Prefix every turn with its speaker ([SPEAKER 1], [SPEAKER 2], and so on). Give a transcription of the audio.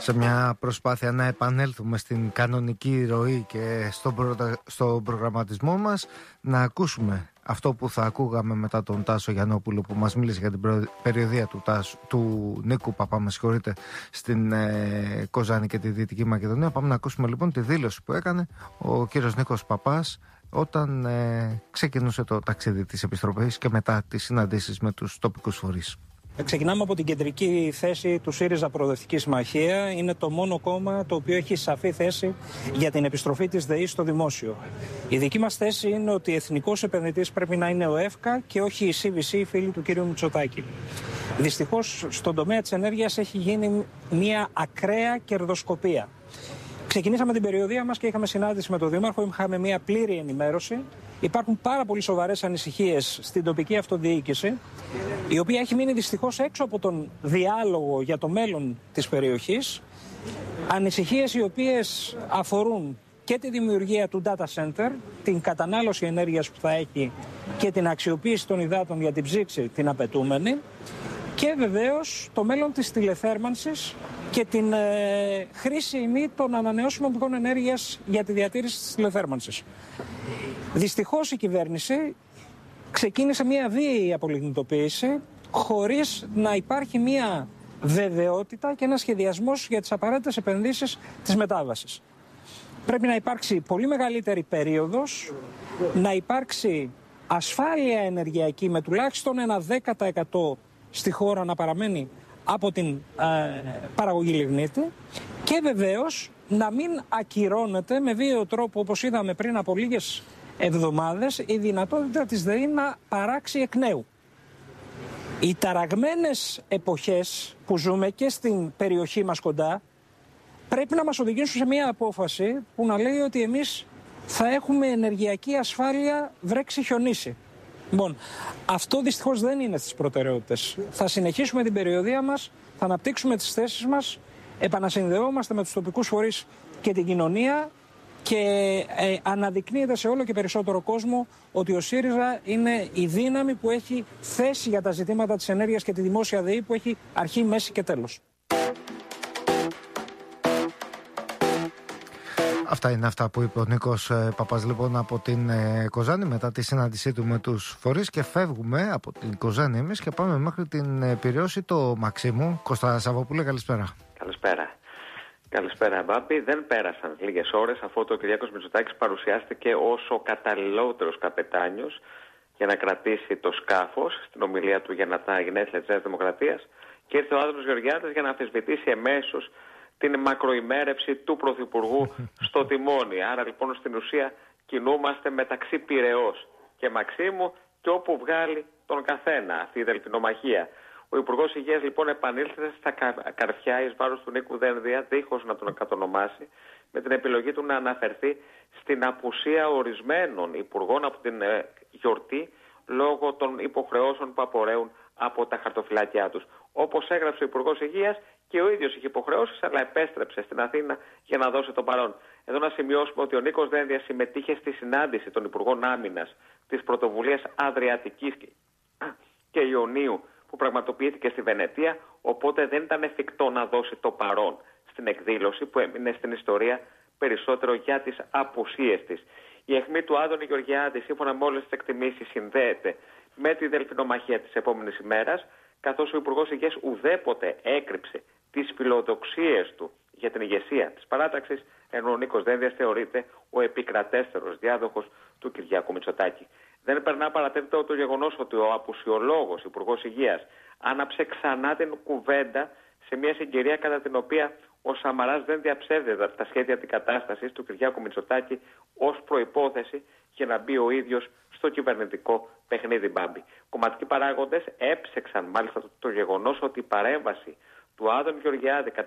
[SPEAKER 1] σε μια προσπάθεια να επανέλθουμε στην κανονική ροή και στον προγραμματισμό μας, να ακούσουμε αυτό που θα ακούγαμε μετά τον Τάσο Γιαννόπουλο, που μας μίλησε για την περιοδεία του Νίκου Παπά, στην Κοζάνη και τη Δυτική Μακεδονία. Πάμε να ακούσουμε λοιπόν τη δήλωση που έκανε ο κύριος Νίκος Παπάς όταν ξεκινούσε το ταξίδι της επιστροφής και μετά τις συναντήσεις με τους τοπικούς φορείς.
[SPEAKER 2] Ξεκινάμε από την κεντρική θέση του ΣΥΡΙΖΑ Προοδευτική Συμμαχία. Είναι το μόνο κόμμα το οποίο έχει σαφή θέση για την επιστροφή της ΔΕΗ στο δημόσιο. Η δική μας θέση είναι ότι εθνικός επενδυτής πρέπει να είναι ο ΕΦΚΑ και όχι η CVC, οι φίλοι του κ. Μητσοτάκη. Δυστυχώς στον τομέα της ενέργειας έχει γίνει μια ακραία κερδοσκοπία. Ξεκινήσαμε την περιοδεία μας και είχαμε συνάντηση με τον Δήμαρχο, είχαμε μια πλήρη ενημέρωση. Υπάρχουν πάρα πολύ σοβαρές ανησυχίες στην τοπική αυτοδιοίκηση, η οποία έχει μείνει δυστυχώς έξω από τον διάλογο για το μέλλον της περιοχής. Ανησυχίες οι οποίες αφορούν και τη δημιουργία του data center, την κατανάλωση ενέργειας που θα έχει και την αξιοποίηση των υδάτων για την ψήξη την απαιτούμενη, και βεβαίως το μέλλον της τηλεθέρμανσης και την χρήση των ανανεώσιμων πηγών ενέργειας για τη διατήρηση της τηλεθέρμανσης. Δυστυχώς η κυβέρνηση ξεκίνησε μια βίαιη απολιγνητοποίηση χωρίς να υπάρχει μια βεβαιότητα και ένα σχεδιασμός για τις απαραίτητες επενδύσεις της μετάβασης. Πρέπει να υπάρξει πολύ μεγαλύτερη περίοδος, να υπάρξει ασφάλεια ενεργειακή με τουλάχιστον ένα 10% στη χώρα να παραμένει από την παραγωγή λιγνίτη, και βεβαίως να μην ακυρώνεται με βίαιο τρόπο, όπως είδαμε πριν από λίγες εβδομάδες, η δυνατότητα της ΔΕΗ να παράξει εκ νέου. Οι ταραγμένες εποχές που ζούμε και στην περιοχή μας κοντά πρέπει να μας οδηγήσουν σε μια απόφαση που να λέει ότι εμείς θα έχουμε ενεργειακή ασφάλεια βρέξει χιονίσει. Λοιπόν, αυτό δυστυχώς δεν είναι στις προτεραιότητες. Θα συνεχίσουμε την περιοδεία μας, θα αναπτύξουμε τις θέσεις μας, επανασυνδεόμαστε με τους τοπικούς φορείς και την κοινωνία, και αναδεικνύεται σε όλο και περισσότερο κόσμο ότι ο ΣΥΡΙΖΑ είναι η δύναμη που έχει θέση για τα ζητήματα της ενέργειας και τη δημόσια ΔΕΗ που έχει αρχή, μέση και τέλος.
[SPEAKER 1] Αυτά είναι αυτά που είπε ο Νίκος Παπάς λοιπόν από την Κοζάνη μετά τη συνάντησή του με τους φορείς, και φεύγουμε από την Κοζάνη εμείς και πάμε μέχρι την Πειραιώση. Το Μαξίμου. Κώστα Σαββόπουλε, καλησπέρα.
[SPEAKER 3] Καλησπέρα, Μπάμπη. Δεν πέρασαν λίγες ώρες αφού ο Κυριάκος Μητσοτάκης παρουσιάστηκε ως ο καταλληλότερος καπετάνιος για να κρατήσει το σκάφος στην ομιλία του για τα γενέθλια της Νέας Δημοκρατίας, και ήρθε ο Άδωνος Γεωργιάδης για να αμφισβητήσει εμέσως την μακροημέρευση του Πρωθυπουργού στο τιμόνι. Άρα λοιπόν στην ουσία κινούμαστε μεταξύ Πειραιώς και Μαξίμου και όπου βγάλει τον καθένα αυτή η δελφινομαχία. Ο Υπουργός Υγείας λοιπόν επανήλθε στα καρφιά εις βάρος του Νίκου Δένδια, δίχως να τον κατονομάσει, με την επιλογή του να αναφερθεί στην απουσία ορισμένων υπουργών από την γιορτή λόγω των υποχρεώσεων που απορρέουν από τα χαρτοφυλάκια τους. Όπως έγραψε ο Υπουργός Υγείας, και ο ίδιος είχε υποχρεώσεις, αλλά επέστρεψε στην Αθήνα για να δώσει το παρόν. Εδώ να σημειώσουμε ότι ο Νίκος Δένδιας συμμετείχε στη συνάντηση των Υπουργών Άμυνας της πρωτοβουλίας Αδριατικής και Ιωνίου που πραγματοποιήθηκε στη Βενετία, οπότε δεν ήταν εφικτό να δώσει το παρόν στην εκδήλωση που έμεινε στην ιστορία περισσότερο για τις απουσίες της. Η αιχμή του Άδωνη Γεωργιάδη, σύμφωνα με όλες τις εκτιμήσεις, συνδέεται με τη δελφινομαχία της επόμενης ημέρας, καθώς ο Υπουργός Υγείας ουδέποτε έκρυψε τις φιλοδοξίες του για την ηγεσία της παράταξης, ενώ ο Νίκος Δένδιας θεωρείται ο επικρατέστερος διάδοχος του Κυριάκου Μητσοτάκη. Δεν περνά παρατήρητο το γεγονός ότι ο απουσιολόγος Υπουργός Υγείας άναψε ξανά την κουβέντα σε μια συγκυρία κατά την οποία ο Σαμαράς δεν διαψεύδεται τα σχέδια αντικατάστασης του Κυριάκου Μητσοτάκη ως προϋπόθεση για να μπει ο ίδιος στο κυβερνητικό παιχνίδι, Μπάμπη. Κομματικοί παράγοντες έψεξαν μάλιστα το γεγονός ότι η παρέμβαση του Άδωνη Γεωργιάδη